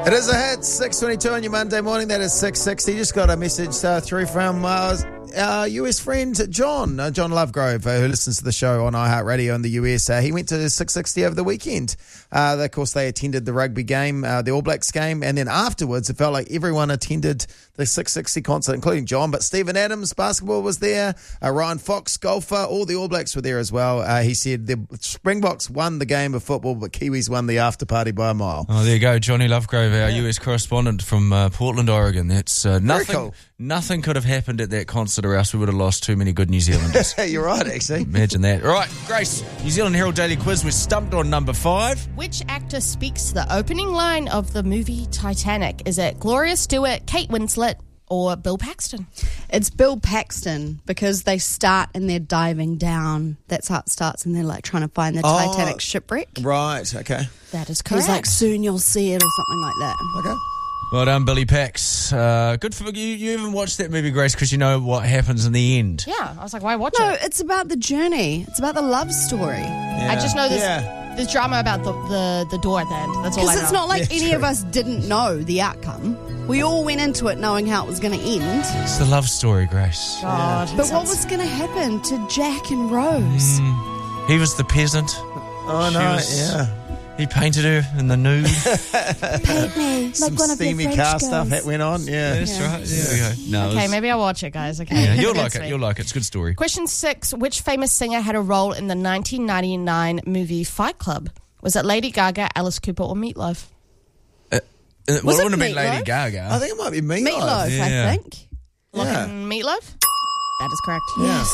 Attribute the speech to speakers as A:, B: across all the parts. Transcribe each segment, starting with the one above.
A: It is a hit, 6:22 on your Monday morning. That is 6:60. Just got a message through from our US friend John Lovegrove, who listens to the show on iHeartRadio in the US. He went to 660 over the weekend. Of course, they attended the rugby game, the All Blacks game, and then afterwards, it felt like everyone attended the 660 concert, including John. But Stephen Adams, basketball, was there. Ryan Fox, golfer, all the All Blacks were there as well. He said the Springboks won the game of football, but Kiwis won the after party by a mile.
B: Oh, there you go, Johnny Lovegrove, our US correspondent from Portland, Oregon. That's nothing.
A: Cool.
B: Nothing could have happened at that concert, or else we would have lost too many good New Zealanders.
A: You're right, actually.
B: Imagine that. All right, Grace, New Zealand Herald Daily Quiz. We're stumped on number 5.
C: Which actor speaks the opening line of the movie Titanic? Is it Gloria Stewart, Kate Winslet, or Bill Paxton?
D: It's Bill Paxton, because they start and they're diving down. That's how it starts, and they're like trying to find the Titanic shipwreck.
A: Right, okay.
C: That is correct.
D: He's like, soon you'll see it, or something like that.
A: Okay.
B: Well done, Billy Pax. Good for you. You even watched that movie, Grace, because you know what happens in the end.
C: Yeah, I was like, why watch
D: No,
C: it?
D: it's about the journey. It's about the love story.
C: I just know there's drama about the door at the end. That's all I know.
D: Because it's not like any of
A: true.
D: us didn't know the outcome. We all went into it knowing how it was going to end.
B: It's the love story, Grace.
C: God,
D: But what was going to happen to Jack and Rose?
B: He was the peasant.
A: Oh,
B: She
A: no,
B: was-
A: yeah.
B: He painted her in the nude.
D: Paint me like
A: Some
D: one of your
A: steamy
D: French
A: car
D: girls.
A: stuff that went on, yeah.
B: That's right. There we go. No,
C: Okay, maybe I'll watch it, guys. Okay,
B: yeah, you'll like
C: Sweet.
B: it. You'll like it. It's a good story.
C: Question 6. Which famous singer had a role in the 1999 movie Fight Club? Was it Lady Gaga, Alice Cooper, or Meatloaf?
B: Well, it
D: it
B: wouldn't have been
D: Meatloaf?
B: Lady Gaga.
A: I think it might be Meatloaf.
D: Meatloaf,
B: Yeah.
D: I think.
A: Yeah.
C: Meatloaf? That is correct.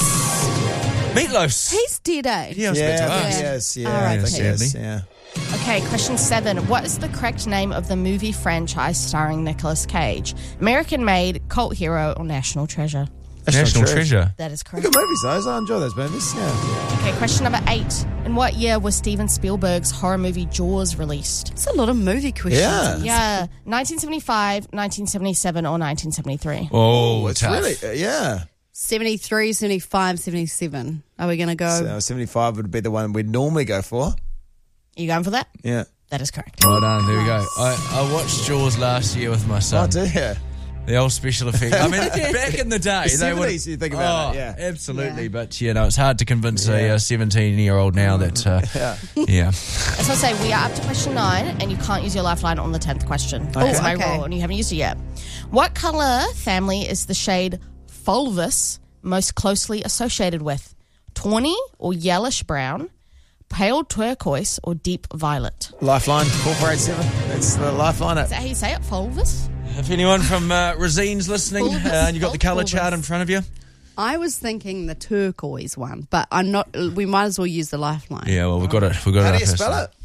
B: Meatloaf's.
D: He's dead, eh?
B: Yeah, I was about to
A: Yeah, I
B: ask.
A: think he is. Yeah,
D: All
A: I
D: right,
A: think he is.
B: sadly.
A: Yeah.
C: Okay, question 7. What is the correct name of the movie franchise starring Nicolas Cage? American-made, cult hero, or national treasure?
B: National Treasure.
C: That is correct.
A: Good movies, those. I enjoy those movies. Yeah.
C: Okay, question number 8. In what year was Steven Spielberg's horror movie Jaws released?
D: It's a lot of movie questions.
A: Yeah.
C: Yeah, 1975, 1977, or 1973?
B: Oh,
A: It's
B: tough.
A: really, yeah.
D: 73, 75, 77. Are we going to go?
A: So 75 would be the one we'd normally go for.
C: Are you going for that?
A: Yeah.
C: That is correct.
B: Well done. There we go. I watched Jaws last year with my son.
A: Oh, do you?
B: The old special effects. I mean, back in the day,
A: The
B: they would.
A: 70s, you think about it, yeah.
B: Absolutely.
D: Yeah.
B: But it's hard to convince a 17-year-old now that. Yeah.
C: As I say, we are up to question 9, and you can't use your lifeline on the 10th question. That's my
D: Okay.
C: rule, and you haven't used it yet. What colour family is the shade fulvous most closely associated with? Tawny or yellowish brown, pale turquoise, or deep violet?
A: Lifeline, 4487. That's the lifeline.
C: Is that how you say it? Fulvous?
B: If anyone from Rosine's listening,
C: Fulvous.
B: and you've got the colour
C: Fulvous.
B: chart in front of you.
D: I was thinking the turquoise one, but I'm not. We might as well use the lifeline.
B: Yeah, well, we've got it. We've got
A: How
B: it.
A: do you spell it?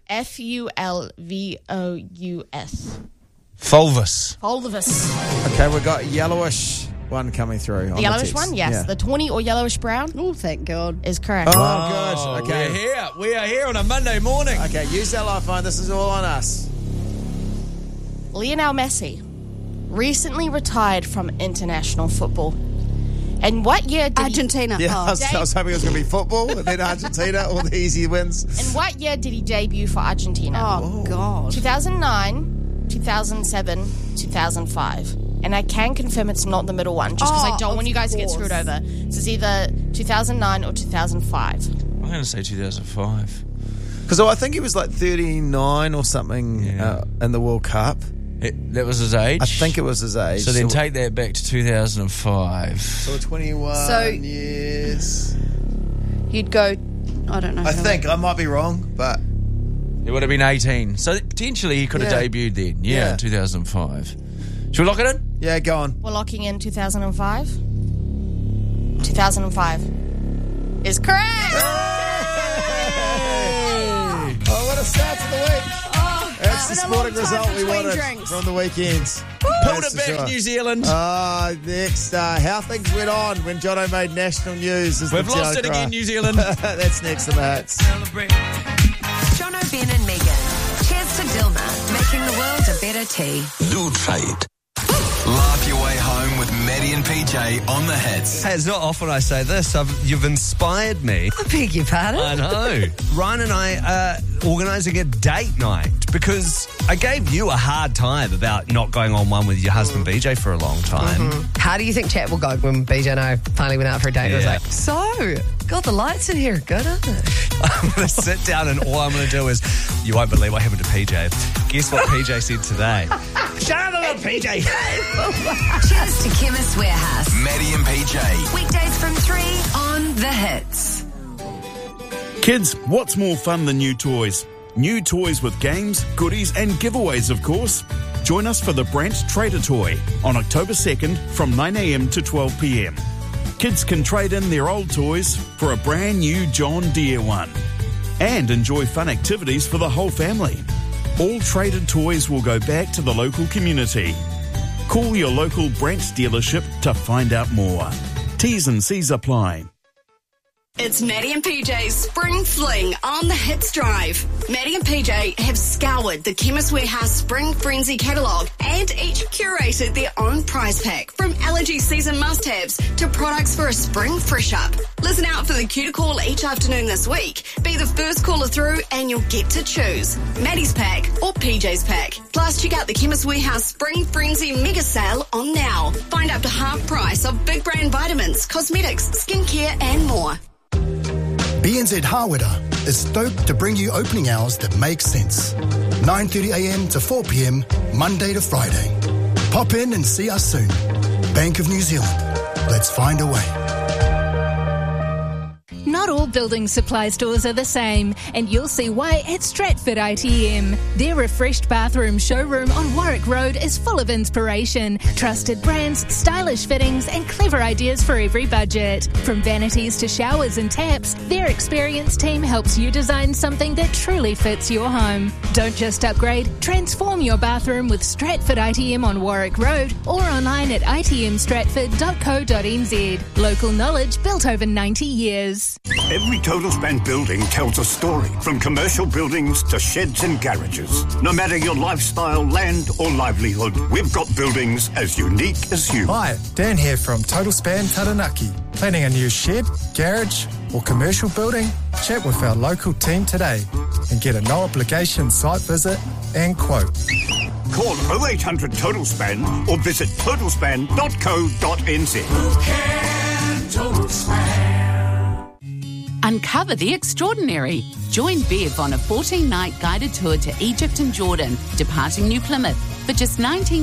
C: Fulvous.
B: Fulvous.
C: Fulvous.
A: Okay, we've got yellowish one coming through.
C: The yellowish one? Yes.
A: Yeah.
C: The tawny or yellowish brown
D: Oh, thank God.
C: is correct.
A: Oh, good. Okay.
B: We're here. We are here on a Monday morning.
A: Okay, use that lifeline. This is all on us.
C: Lionel Messi recently retired from international football. And what year did
D: Argentina.
A: Yeah,
D: Oh.
A: I was hoping it was going to be football, and then Argentina, all the easy wins.
C: in what year did he debut for Argentina?
D: Oh, God.
C: 2009, 2007, 2005. And I can confirm it's not the middle one, just because I don't
D: of
C: want you guys to get
D: course.
C: screwed over. This is either 2009 or 2005.
B: I'm going to say 2005.
A: Because I think he was like 39 or something
B: Yeah.
A: in the World Cup.
B: That was his age?
A: I think it was his age.
B: So then take that back to 2005.
A: So 21
D: So-
A: years.
D: You'd go, I don't know.
A: I think. I might be wrong, but...
B: It would have been 18. So potentially he could have
A: Yeah.
B: debuted then.
A: Yeah.
B: In 2005. Should we lock it in?
A: Yeah, go on.
C: We're locking in 2005. 2005 is correct.
A: Oh, what a start to the week. That's the
D: been a
A: sporting
D: long time
A: result we
D: between
A: wanted
D: drinks.
A: from the weekends.
B: Pulled
A: That's
B: it back,
A: for sure.
B: New Zealand.
A: Next, how things went on when Jono made national news. Is
B: We've
A: the
B: lost
A: Jono
B: it
A: cry.
B: again, New Zealand.
A: That's next in the hits.
E: Jono, Ben and Megan. Cheers to Dilma, making the world a better tea.
F: Lube Fade. Laugh your way home with with Maddie and PJ on the hits.
G: Hey, it's not often I say this. You've inspired me.
H: I beg your pardon?
G: I know. Ryan and I are organising a date night because I gave you a hard time about not going on one with your husband BJ for a long time.
H: How do you think chat will go when BJ and I finally went out for a date? It was
G: Yeah.
H: like, so, God, the lights in here are good, aren't they?
G: I'm going to sit down and all I'm going to do is, you won't believe what happened to PJ. Guess what PJ said today? Shut up about PJ.
E: Cheers to Chemist Warehouse.
F: Maddie and PJ.
E: Weekdays from 3 on the hits.
I: Kids, what's more fun than new toys? New toys with games, goodies and giveaways, of course. Join us for the Brant Trader Toy on October 2nd from 9 a.m. to 12 p.m. Kids can trade in their old toys for a brand new John Deere one and enjoy fun activities for the whole family. All traded toys will go back to the local community. Call your local Brant dealership to find out more. T's and C's apply.
D: It's Maddie and PJ's Spring Fling on the Hits Drive. Maddie and PJ have scoured the Chemist Warehouse Spring Frenzy catalogue and each curated their own prize pack, from allergy season must-haves to products for a spring fresh-up. Listen out for the cue to call each afternoon this week. Be the first caller through and you'll get to choose Maddie's pack or PJ's pack. Plus, check out the Chemist Warehouse Spring Frenzy mega sale on now. Find up to half price of big brand vitamins, cosmetics, skincare and more.
J: BNZ Hāwera is stoked to bring you opening hours that make sense. 9:30am to 4pm, Monday to Friday. Pop in and see us soon. Bank of New Zealand. Let's find a way.
K: Not all building supply stores are the same, and you'll see why at Stratford ITM. Their refreshed bathroom showroom on Warwick Road is full of inspiration, trusted brands, stylish fittings, and clever ideas for every budget. From vanities to showers and taps, their experienced team helps you design something that truly fits your home. Don't just upgrade, transform your bathroom with Stratford ITM on Warwick Road or online at itmstratford.co.nz. Local knowledge built over 90 years.
L: Every Total Span building tells a story, from commercial buildings to sheds and garages. No matter your lifestyle, land or livelihood, we've got buildings as unique as you.
M: Hi, Dan here from Total Span Taranaki. Planning a new shed, garage or commercial building? Chat with our local team today and get a no-obligation site visit and quote.
L: Call 0800 Total Span or visit totalspan.co.nz.
N: Who can Total Span?
O: Uncover the extraordinary. Join Bev on a 14-night guided tour to Egypt and Jordan, departing New Plymouth for just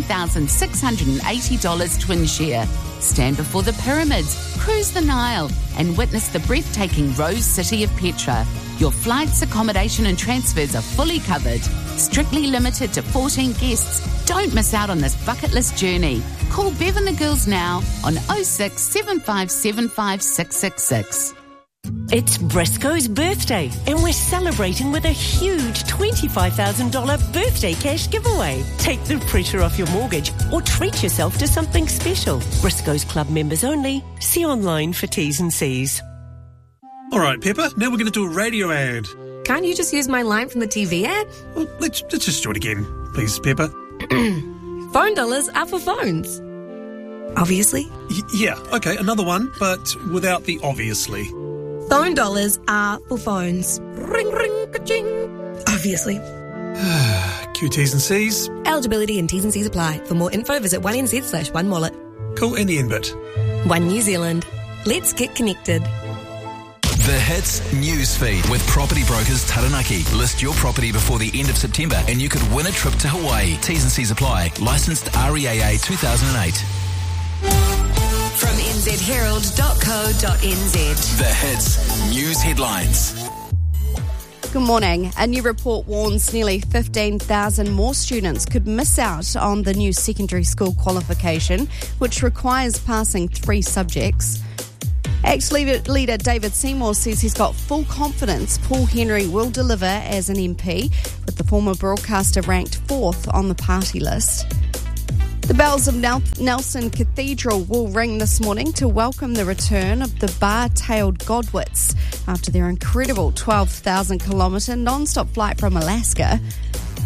O: $19,680 twin share. Stand before the pyramids, cruise the Nile, and witness the breathtaking Rose City of Petra. Your flights, accommodation and transfers are fully covered. Strictly limited to 14 guests. Don't miss out on this bucket list journey. Call Bev and the girls now on 06 7575 666.
P: It's Briscoe's birthday, and we're celebrating with a huge $25,000 birthday cash giveaway. Take the pressure off your mortgage or treat yourself to something special. Briscoe's Club members only. See online for T's and C's.
Q: All right, Pepper, now we're going to do a radio ad.
R: Can't you just use my line from the TV ad?
Q: Well, let's just do it again, please, Pepper.
R: Phone dollars are for phones. Obviously.
Q: Yeah, okay, another one, but without the obviously.
R: Phone dollars are for phones. Ring, ring, ka-ching. Obviously.
Q: Cue T's and C's.
R: Eligibility and T's and C's apply. For more info, visit 1NZ/1wallet.
Q: Cool, any inbit.
R: One New Zealand. Let's get connected.
F: The Hits Newsfeed with Property Brokers Taranaki. List your property before the end of September and you could win a trip to Hawaii. T's and C's apply. Licensed REAA 2008.
E: From nzherald.co.nz.
F: The Hits News Headlines.
D: Good morning. A new report warns nearly 15,000 more students could miss out on the new secondary school qualification, which requires passing 3 subjects. ACT leader David Seymour says he's got full confidence Paul Henry will deliver as an MP, with the former broadcaster ranked 4th on the party list. The bells of Nelson Cathedral will ring this morning to welcome the return of the bar-tailed godwits after their incredible 12,000-kilometre non-stop flight from Alaska.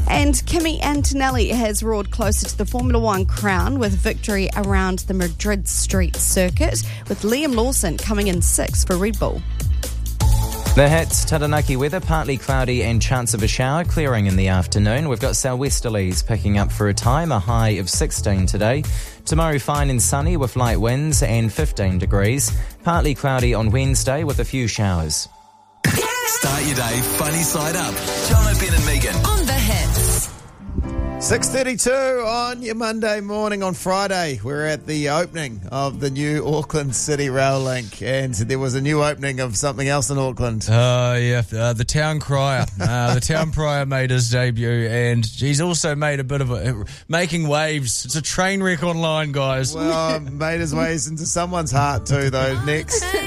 S: And Kimi Antonelli has roared closer to the Formula One crown with victory around the Madrid Street circuit, with Liam Lawson coming in 6th for Red Bull.
T: The hits, Taranaki weather, partly cloudy and chance of a shower, clearing in the afternoon. We've got southwesterlies picking up for a time, a high of 16 today. Tomorrow fine and sunny with light winds and 15 degrees. Partly cloudy on Wednesday with a few showers.
F: Start your day funny side up. John, Ben and Megan
E: On the hits.
A: 6:32 on your Monday morning. On Friday, we're at the opening of the new Auckland City Rail Link, and there was a new opening of something else in Auckland.
B: The Town Crier. The Town Crier made his debut, and he's also made a bit of making waves. It's a train wreck online, guys.
A: Well, made his ways into someone's heart too, though. Next.